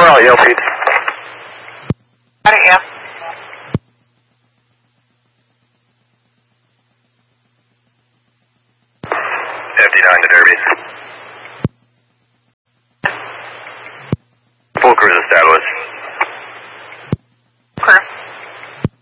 out, Yale feed. Got it, yeah. FD9 to Derby. Full cruise established.